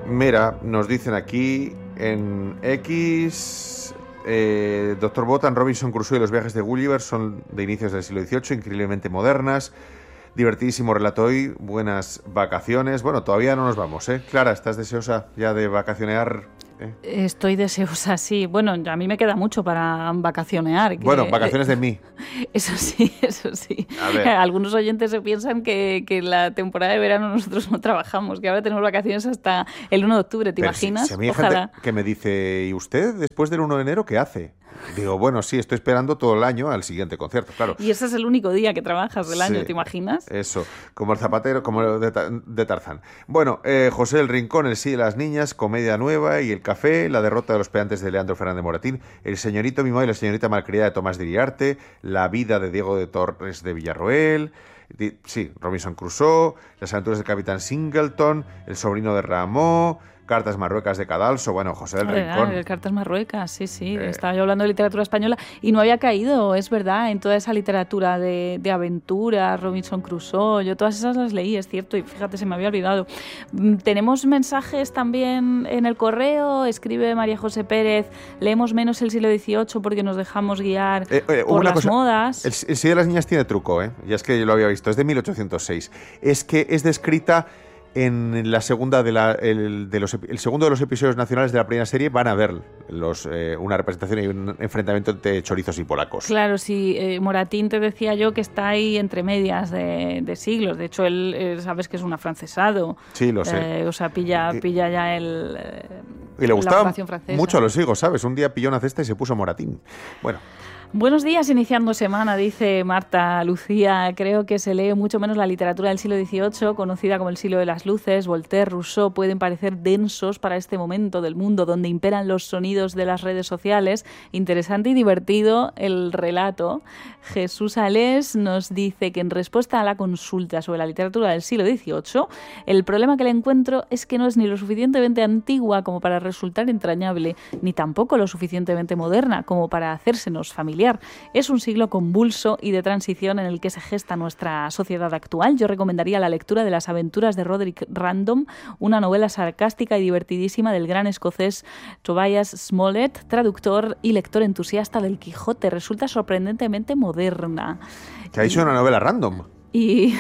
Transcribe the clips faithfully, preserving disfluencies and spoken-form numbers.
Mira, nos dicen aquí en X... Eh, doctor Botan, Robinson Crusoe y los viajes de Gulliver son de inicios del siglo dieciocho, increíblemente modernas. Divertidísimo relato hoy, buenas vacaciones. Bueno, todavía no nos vamos, ¿eh? Clara, ¿estás deseosa ya de vacacionear? ¿Eh? Estoy deseosa, sí. Bueno, a mí me queda mucho para vacacionear. Que... Bueno, vacaciones de mí. Eso sí, eso sí. A ver. Algunos oyentes se piensan que, que la temporada de verano nosotros no trabajamos, que ahora tenemos vacaciones hasta el uno de octubre, ¿te Pero imaginas? Si, si a mí hay Ojalá. gente que me dice, ¿y usted después del uno de enero qué hace? Digo, bueno, sí, estoy esperando todo el año al siguiente concierto, claro. Y ese es el único día que trabajas del año, sí, ¿te imaginas? Eso, como el zapatero, como el de, de Tarzán. Bueno, eh, José del Rincón, El sí de las niñas, Comedia nueva y El café, La derrota de los peantes de Leandro Fernández Moratín, El señorito mimado y la señorita malcriada de Tomás de Iriarte, La vida de Diego de Torres de Villarroel, sí, Robinson Crusoe, Las aventuras del capitán Singleton, El sobrino de Rameau, Cartas Marruecas de Cadalso, bueno, José del Rincón. Ah, Cartas Marruecas, sí, sí. Eh. Estaba yo hablando de literatura española y no había caído, es verdad, en toda esa literatura de, de aventura, Robinson Crusoe, yo todas esas las leí, es cierto, y fíjate, se me había olvidado. Tenemos mensajes también en el correo, escribe María José Pérez, leemos menos el siglo dieciocho porque nos dejamos guiar eh, eh, por las cosa, modas. El, el sí de las niñas tiene truco, ¿eh? Ya es que yo lo había visto, es de mil ochocientos seis. Es que es descrita... En la segunda de la, el, de los, el segundo de los episodios nacionales de la primera serie van a ver los, eh, una representación y un enfrentamiento entre chorizos y polacos. Claro, sí. Eh, Moratín te decía yo que está ahí entre medias de, de siglos. De hecho, él eh, sabes que es un afrancesado. Sí, lo sé. Eh, o sea, pilla, pilla ya el eh, y le gustaba mucho a los higos, ¿sabes? Un día pilló una cesta y se puso Moratín. Bueno. Buenos días, iniciando semana, dice Marta Lucía. Creo que se lee mucho menos la literatura del siglo dieciocho, conocida como el siglo de las luces. Voltaire, Rousseau pueden parecer densos para este momento del mundo donde imperan los sonidos de las redes sociales. Interesante y divertido el relato. Jesús Alés nos dice que en respuesta a la consulta sobre la literatura del siglo dieciocho, el problema que le encuentro es que no es ni lo suficientemente antigua como para resultar entrañable, ni tampoco lo suficientemente moderna como para hacérsenos familiar. Es un siglo convulso y de transición en el que se gesta nuestra sociedad actual. Yo recomendaría la lectura de Las aventuras de Roderick Random, una novela sarcástica y divertidísima del gran escocés Tobias Smollett, traductor y lector entusiasta del Quijote. Resulta sorprendentemente moderna. ¿Qué ha dicho una novela random? Y...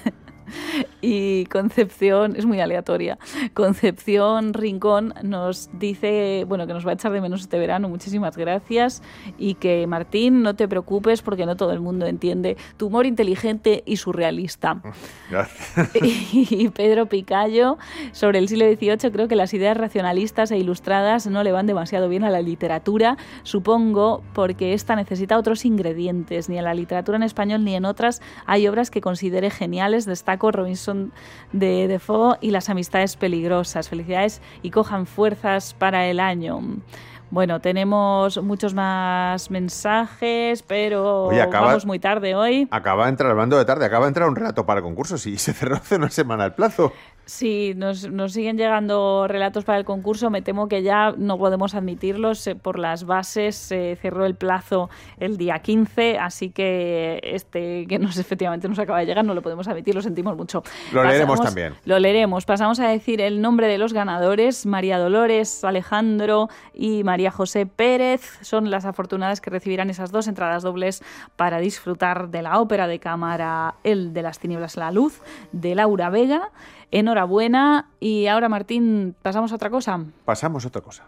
Y Concepción, es muy aleatoria, Concepción Rincón nos dice, bueno, que nos va a echar de menos este verano, muchísimas gracias, y que Martín, no te preocupes porque no todo el mundo entiende tu humor inteligente y surrealista. Gracias. Y, y Pedro Picayo, sobre el siglo dieciocho, creo que las ideas racionalistas e ilustradas no le van demasiado bien a la literatura, supongo porque esta necesita otros ingredientes, ni en la literatura en español ni en otras hay obras que considere geniales, destaco Robinson de Defoe y Las amistades peligrosas. Felicidades y cojan fuerzas para el año. Bueno, tenemos muchos más mensajes, pero Oye, acaba, vamos muy tarde hoy. Acaba de entrar, hablando de tarde, acaba de entrar un relato para concursos y se cerró hace una semana el plazo. Sí, nos, nos siguen llegando relatos para el concurso. Me temo que ya no podemos admitirlos eh, por las bases. Se eh, cerró el plazo el día quince, así que este que nos efectivamente nos acaba de llegar no lo podemos admitir, lo sentimos mucho. Lo Pasamos, leeremos también. Lo leeremos. Pasamos a decir el nombre de los ganadores. María Dolores, Alejandro y María José Pérez son las afortunadas que recibirán esas dos entradas dobles para disfrutar de la ópera de cámara El de las tinieblas a la luz, de Laura Vega. Enhorabuena. Y ahora, Martín, ¿pasamos a otra cosa? Pasamos a otra cosa.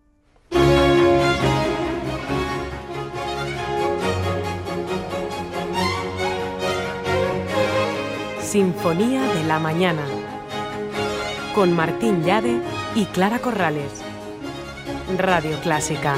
Sinfonía de la mañana. Con Martín Llade y Clara Corrales. Radio Clásica.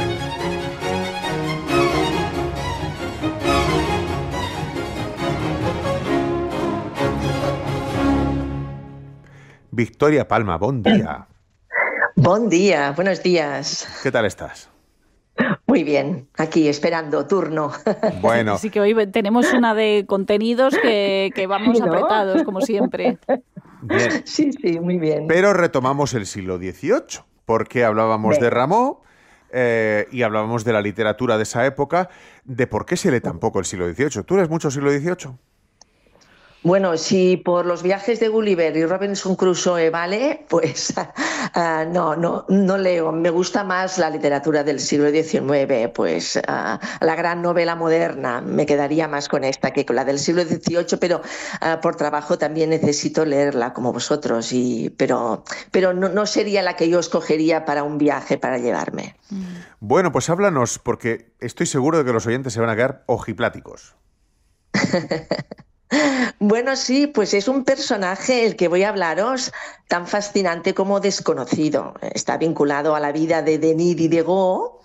Victoria Palma, bon día. Bon día, buenos días. ¿Qué tal estás? Muy bien, aquí esperando turno. Bueno. Así que hoy tenemos una de contenidos que, que vamos ¿Sí, no? apretados, como siempre. Bien. Sí, sí, muy bien. Pero retomamos el siglo dieciocho, porque hablábamos bien. de Rameau eh, y hablábamos de la literatura de esa época, de por qué se lee tan poco el siglo dieciocho. ¿Tú lees mucho siglo dieciocho? Bueno, si por los viajes de Gulliver y Robinson Crusoe vale, pues uh, no, no, no leo. Me gusta más la literatura del siglo diecinueve, pues uh, la gran novela moderna. Me quedaría más con esta que con la del siglo dieciocho, pero uh, por trabajo también necesito leerla como vosotros. Y, pero pero no, no sería la que yo escogería para un viaje para llevarme. Bueno, pues háblanos, porque estoy seguro de que los oyentes se van a quedar ojipláticos. Bueno, sí, pues es un personaje el que voy a hablaros tan fascinante como desconocido. Está vinculado a la vida de Denis Diderot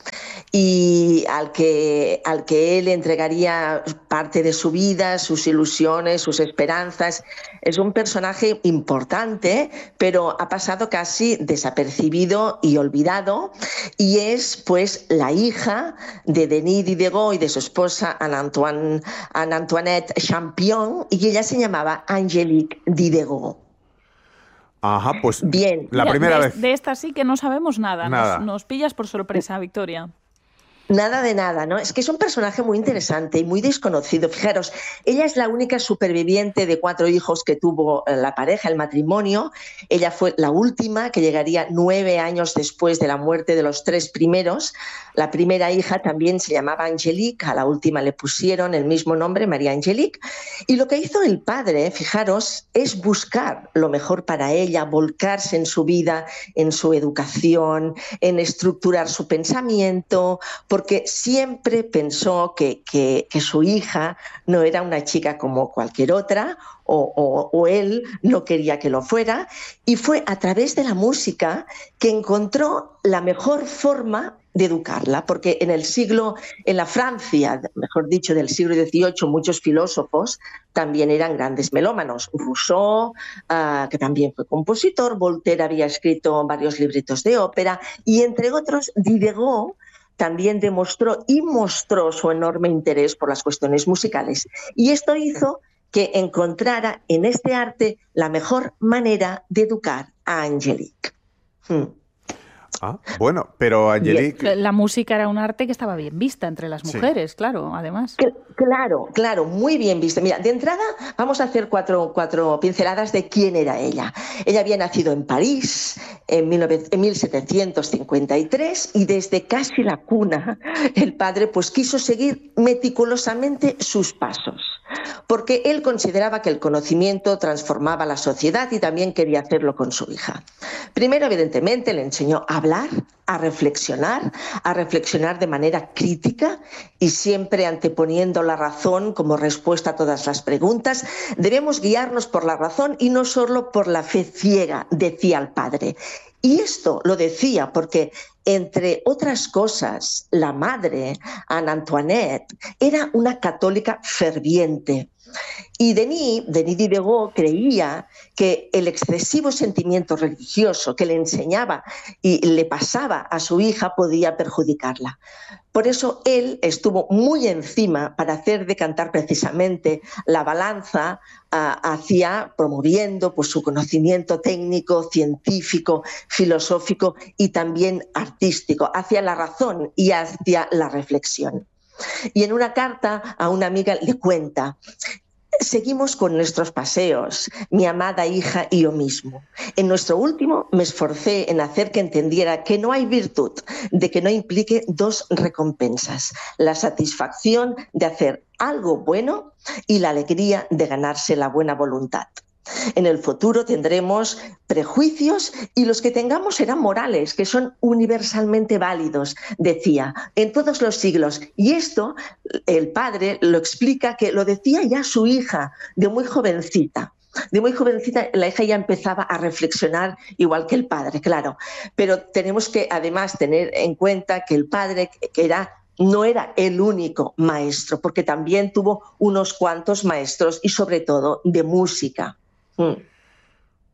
y al que, al que él entregaría parte de su vida, sus ilusiones, sus esperanzas. Es un personaje importante, pero ha pasado casi desapercibido y olvidado, y es pues la hija de Denis Diderot y de su esposa Anne-Antoine, Anne-Antoinette Champion, y ella se llamaba Angélique Diderot. Ajá, pues bien. La Mira, primera de, vez. De esta sí que no sabemos nada. Nada. Nos, nos pillas por sorpresa, Victoria. Nada de nada, ¿no? Es que es un personaje muy interesante y muy desconocido. Fijaros, ella es la única superviviente de cuatro hijos que tuvo la pareja, el matrimonio. Ella fue la última, que llegaría nueve años después de la muerte de los tres primeros. La primera hija también se llamaba Angélique, a la última le pusieron el mismo nombre, María Angélique. Y lo que hizo el padre, fijaros, es buscar lo mejor para ella, volcarse en su vida, en su educación, en estructurar su pensamiento, porque siempre pensó que, que, que su hija no era una chica como cualquier otra, o, o, o él no quería que lo fuera, y fue a través de la música que encontró la mejor forma de educarla, porque en el siglo, en la Francia, mejor dicho, del siglo dieciocho, muchos filósofos también eran grandes melómanos. Rousseau, uh, que también fue compositor, Voltaire había escrito varios libritos de ópera, y entre otros Diderot también demostró y mostró su enorme interés por las cuestiones musicales. Y esto hizo que encontrara en este arte la mejor manera de educar a Angélique. Hmm. Ah, bueno, pero Angélique... La música era un arte que estaba bien vista entre las mujeres, sí. Claro, además. Claro, claro, muy bien vista. Mira, de entrada vamos a hacer cuatro, cuatro pinceladas de quién era ella. Ella había nacido en París en mil setecientos cincuenta y tres y desde casi la cuna el padre pues quiso seguir meticulosamente sus pasos, porque él consideraba que el conocimiento transformaba la sociedad y también quería hacerlo con su hija. Primero, evidentemente, le enseñó a hablar, a reflexionar, a reflexionar de manera crítica y siempre anteponiendo la razón como respuesta a todas las preguntas. Debemos guiarnos por la razón y no solo por la fe ciega, decía el padre. Y esto lo decía porque, entre otras cosas, la madre, Anne Antoinette, era una católica ferviente. Y Denis, Denis Diderot creía que el excesivo sentimiento religioso que le enseñaba y le pasaba a su hija podía perjudicarla. Por eso él estuvo muy encima para hacer decantar precisamente la balanza uh, hacia promoviendo pues, su conocimiento técnico, científico, filosófico y también artístico, hacia la razón y hacia la reflexión. Y en una carta a una amiga le cuenta: seguimos con nuestros paseos, mi amada hija y yo mismo. En nuestro último me esforcé en hacer que entendiera que no hay virtud de que no implique dos recompensas: la satisfacción de hacer algo bueno y la alegría de ganarse la buena voluntad. En el futuro tendremos prejuicios y los que tengamos serán morales, que son universalmente válidos, decía, en todos los siglos. Y esto el padre lo explica, que lo decía ya su hija, de muy jovencita. De muy jovencita la hija ya empezaba a reflexionar igual que el padre, claro. Pero tenemos que además tener en cuenta que el padre, que era... no era el único maestro, porque también tuvo unos cuantos maestros y sobre todo de música. Mm.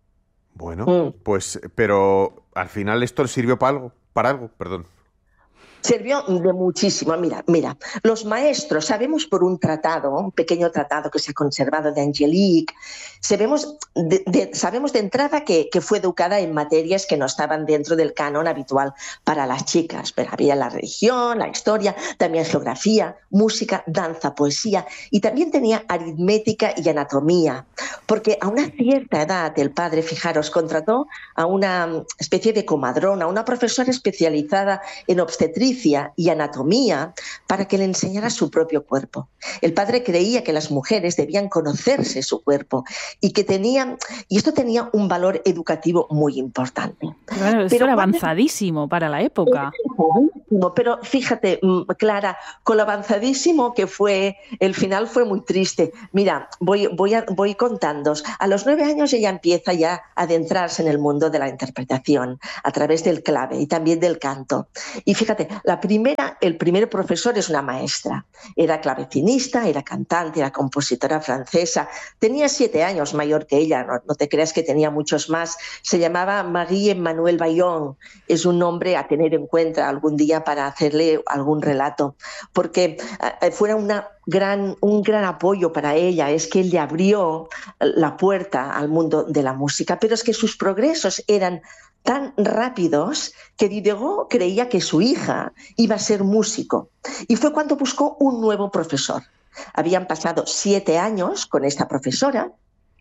Bueno, mm. pues, pero al final esto sirvió para algo, para algo, perdón. Sirvió de muchísimo. Mira, mira, los maestros, sabemos por un tratado, un pequeño tratado que se ha conservado de Angelique, sabemos de, de, sabemos de entrada que, que fue educada en materias que no estaban dentro del canon habitual para las chicas, pero había la religión, la historia, también geografía, música, danza, poesía, y también tenía aritmética y anatomía, porque a una cierta edad el padre, fijaros, contrató a una especie de comadrona, una profesora especializada en obstetricia y anatomía para que le enseñara su propio cuerpo. El padre creía que las mujeres debían conocerse su cuerpo y que tenían, y esto tenía un valor educativo muy importante. Claro, esto era avanzadísimo para la época. Pero fíjate, Clara, con lo avanzadísimo que fue, el final fue muy triste. Mira, voy, voy, a, voy contándoos. A los nueve años ella empieza ya a adentrarse en el mundo de la interpretación a través del clave y también del canto. Y fíjate, la primera, el primer profesor es una maestra. Era clavecinista, era cantante, era compositora francesa. Tenía siete años mayor que ella, no, no te creas que tenía muchos más. Se llamaba Marie-Emmanuelle Bayon. Es un nombre a tener en cuenta algún día para hacerle algún relato, porque eh, fuera una gran, un gran apoyo para ella. Es que él le abrió la puerta al mundo de la música, pero es que sus progresos eran tan rápidos que Diderot creía que su hija iba a ser músico. Y fue cuando buscó un nuevo profesor. Habían pasado siete años con esta profesora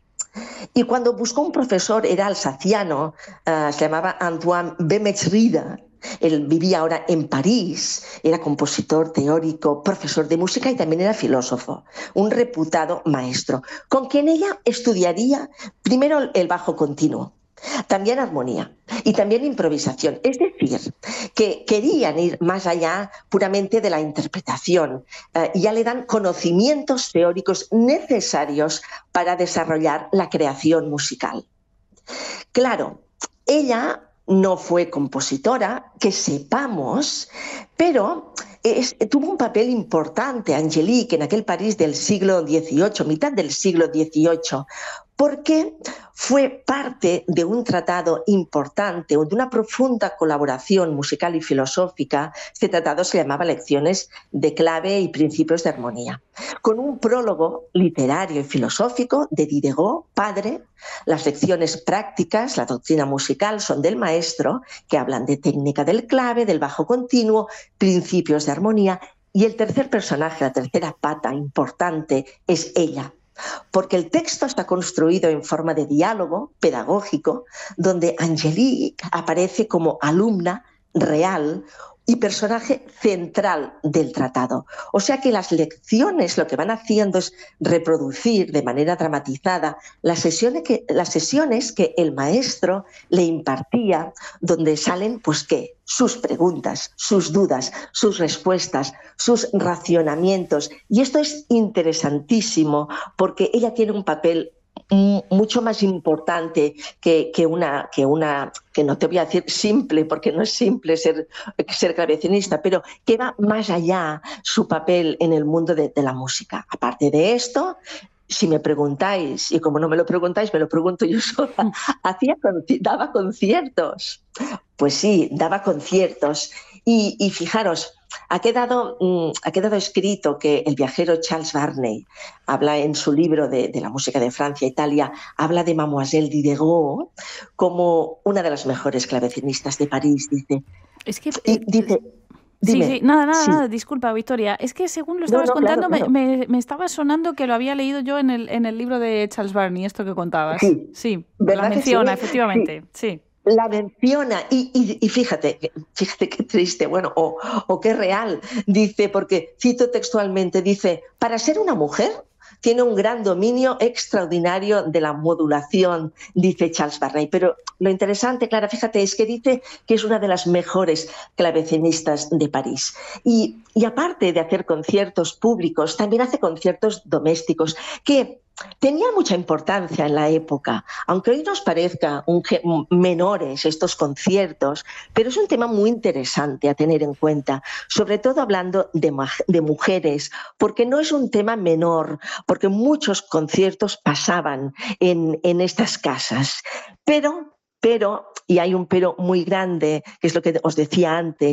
y cuando buscó un profesor era alsaciano, uh, se llamaba Antoine Bemetzrida. Él vivía ahora en París, era compositor, teórico, profesor de música y también era filósofo, un reputado maestro, con quien ella estudiaría primero el bajo continuo, también armonía y también improvisación. Es decir, que querían ir más allá puramente de la interpretación. Eh, ya le dan conocimientos teóricos necesarios para desarrollar la creación musical. Claro, ella no fue compositora, que sepamos, pero es, tuvo un papel importante, Angelique, en aquel París del siglo dieciocho, mitad del siglo dieciocho, porque fue parte de un tratado importante, de una profunda colaboración musical y filosófica. Este tratado se llamaba Lecciones de clave y principios de armonía, con un prólogo literario y filosófico de Diderot, padre. Las lecciones prácticas, la doctrina musical, son del maestro, que hablan de técnica del clave, del bajo continuo, principios de armonía, y el tercer personaje, la tercera pata importante, es ella. Porque el texto está construido en forma de diálogo pedagógico, donde Angelique aparece como alumna real y personaje central del tratado. O sea que las lecciones lo que van haciendo es reproducir de manera dramatizada las sesiones que, las sesiones que el maestro le impartía, donde salen, pues, ¿qué? Sus preguntas, sus dudas, sus respuestas, sus racionamientos. Y esto es interesantísimo porque ella tiene un papel mucho más importante que, que, una, que una, que no te voy a decir simple, porque no es simple ser, ser clavecinista, pero que va más allá su papel en el mundo de, de la música. Aparte de esto, si me preguntáis, y como no me lo preguntáis, me lo pregunto yo sola, hacía, daba conciertos. Pues sí, daba conciertos. Y, y fijaros, ha quedado, ha quedado escrito que el viajero Charles Varney habla en su libro de, de la música de Francia e Italia, habla de Mademoiselle Diderot como una de las mejores clavecinistas de París, dice. Es que... Y, dice Dime. Sí, sí, nada, nada, sí. nada, disculpa, Victoria. Es que según lo estabas no, no, contando, claro, claro. Me, me, me estaba sonando que lo había leído yo en el, en el libro de Charles Varney, esto que contabas. Sí, sí la menciona, sí? efectivamente, sí. sí. La menciona y, y, y fíjate, fíjate qué triste, bueno, o, o qué real, dice, porque cito textualmente, dice, para ser una mujer tiene un gran dominio extraordinario de la modulación, dice Charles Varney. Pero lo interesante, Clara, fíjate, es que dice que es una de las mejores clavecinistas de París. Y, y aparte de hacer conciertos públicos, también hace conciertos domésticos que tenían mucha importancia en la época, aunque hoy nos parezca un, menores estos conciertos, pero es un tema muy interesante a tener en cuenta, sobre todo hablando de, de mujeres, porque no es un tema menor, porque muchos conciertos pasaban en, en estas casas, pero, pero, y hay un pero muy grande, que es lo que os decía antes,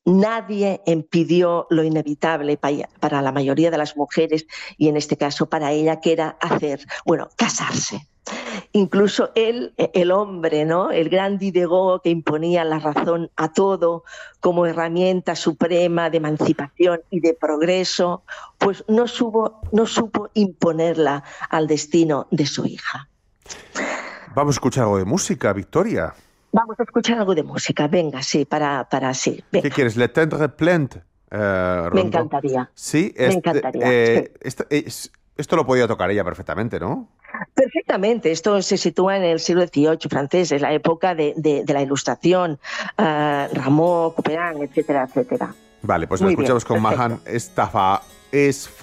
nadie impidió lo inevitable para la mayoría de las mujeres y en este caso para ella, que era hacer, bueno, casarse. Incluso él, el hombre, ¿no? El gran Diderot, que imponía la razón a todo como herramienta suprema de emancipación y de progreso, pues no supo, no supo imponerla al destino de su hija. Vamos a escuchar algo de música, Victoria. Vamos a escuchar algo de música, venga, sí, para, para sí. Venga. ¿Qué quieres? Le Tendre Plainte. Eh, Me encantaría. Sí, este, me encantaría. Eh, sí. Esto, es, esto lo podía tocar ella perfectamente, ¿no? Perfectamente. Esto se sitúa en el siglo dieciocho francés, es la época de, de, de la Ilustración, uh, Rameau, Couperin, etcétera, etcétera. Vale, pues Muy lo escuchamos bien, con Mahan Estafa. Es